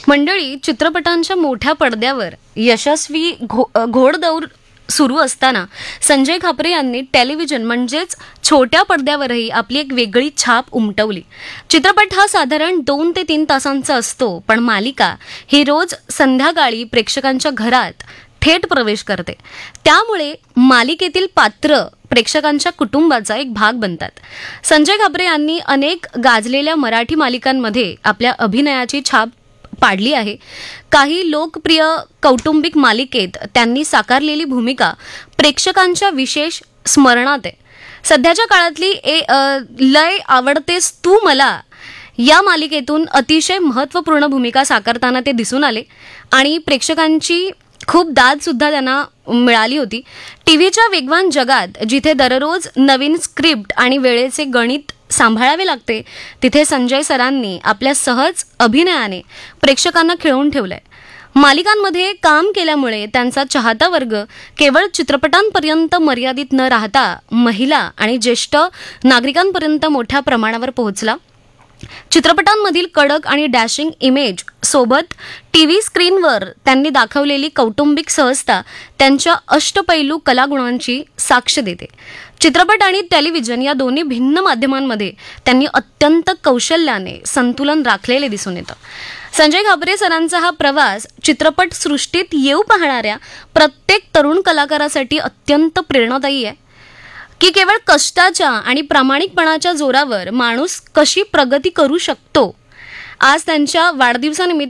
मंडळी, चित्रपटांच्या मोठ्या पडद्यावर यशस्वी घोडदौड सुरू असताना संजय खापरे यांनी टेलिव्हिजन म्हणजेच छोट्या पडद्यावरही आपली एक वेगळी छाप उमटवली. चित्रपट हा साधारण 2 ते 3 तासांचा असतो, पण मालिका ही रोज संध्याकाळी प्रेक्षकांच्या घरात थेट प्रवेश करते. त्यामुळे मालिकेतील पात्र प्रेक्षकांच्या कुटुंबाचा एक भाग बनतात. संजय खापरे यांनी अनेक गाजलेल्या मराठी मालिकांमध्ये आपल्या अभिनयाची छाप पाडली आहे. काही लोकप्रिय कौटुंबिक मालिकेत त्यांनी साकारलेली भूमिका प्रेक्षकांच्या विशेष स्मरणात आहे. सध्याच्या काळातली लय आवडतेस तू मला या मालिकेतून अतिशय महत्त्वपूर्ण भूमिका साकारताना ते दिसून आले आणि प्रेक्षकांची खूप दाद सुद्धा त्यांना मिळाली होती. टीव्हीच्या वेगवान जगात जिथे दररोज नवीन स्क्रिप्ट आणि वेळेचे गणित सांभाळावे लागते, तिथे संजय सरांनी आपल्या सहज अभिनयाने प्रेक्षकांना खिळवून ठेवलंय. मालिकांमध्ये काम केल्यामुळे त्यांचा चाहता वर्ग केवळ चित्रपटांपर्यंत मर्यादित न राहता महिला आणि ज्येष्ठ नागरिकांपर्यंत मोठ्या प्रमाणावर पोहोचला. चित्रपटांमधील कडक आणि डॅशिंग इमेज सोबत टीव्ही स्क्रीनवर त्यांनी दाखवलेली कौटुंबिक सहजता त्यांच्या अष्टपैलू कलागुणांची साक्ष देते. चित्रपट आणि टेलिव्हिजन या दोन्ही भिन्न माध्यमांमध्ये त्यांनी अत्यंत कौशल्याने संतुलन राखलेले दिसून येतं. संजय खापरे सरांचा हा प्रवास चित्रपट सृष्टीत येऊ पाहणाऱ्या प्रत्येक तरुण कलाकारासाठी अत्यंत प्रेरणादायी आहे की केवळ कष्टाच्या आणि प्रामाणिकपणाच्या जोरावर माणूस कशी प्रगती करू शकतो. आज त्यांच्या वाढदिवसानिमित्त